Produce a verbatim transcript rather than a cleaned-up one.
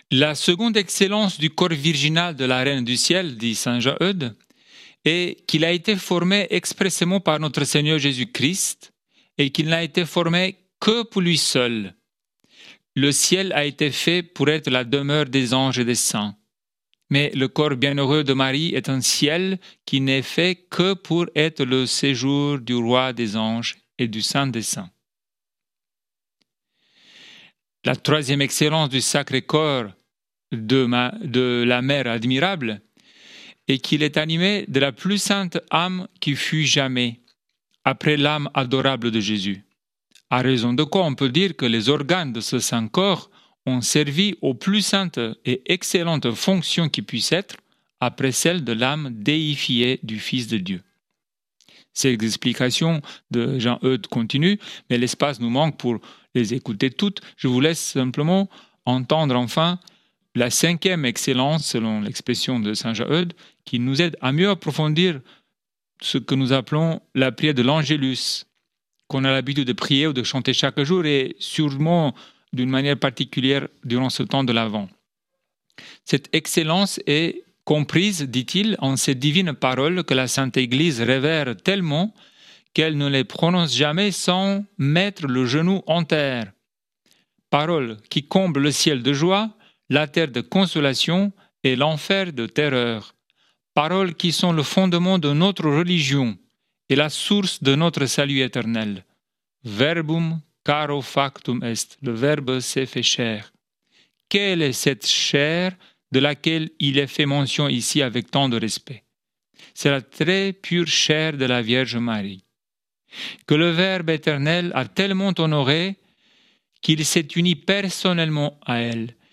La seconde excellence du corps virginal de la Reine du Ciel, dit saint Jean-Eudes, est qu'il a été formé expressément par notre Seigneur Jésus-Christ et qu'il n'a été formé que pour lui seul. Le ciel a été fait pour être la demeure des anges et des saints. Mais le corps bienheureux de Marie est un ciel qui n'est fait que pour être le séjour du roi des anges et du saint des saints. La troisième excellence du Sacré-Cœur de, ma, de la Mère admirable est qu'il est animé de la plus sainte âme qui fut jamais, après l'âme adorable de Jésus. À raison de quoi on peut dire que les organes de ce saint corps ont servi aux plus saintes et excellentes fonctions qui puissent être, après celle de l'âme déifiée du Fils de Dieu. Ces explications de Jean-Eudes continuent, mais l'espace nous manque pour les écouter toutes. Je vous laisse simplement entendre enfin la cinquième excellence, selon l'expression de saint Jean-Eudes, qui nous aide à mieux approfondir ce que nous appelons la prière de l'Angélus, qu'on a l'habitude de prier ou de chanter chaque jour et sûrement d'une manière particulière durant ce temps de l'Avent. Cette excellence est comprise, dit-il, en ces divines paroles que la Sainte Église révère tellement qu'elle ne les prononce jamais sans mettre le genou en terre. Paroles qui comblent le ciel de joie, la terre de consolation et l'enfer de terreur. Paroles qui sont le fondement de notre religion et la source de notre salut éternel. Verbum caro factum est, le Verbe s'est fait chair. Quelle est cette chair de laquelle il est fait mention ici avec tant de respect? C'est la très pure chair de la Vierge Marie, que le Verbe éternel a tellement honoré qu'il s'est uni personnellement à elle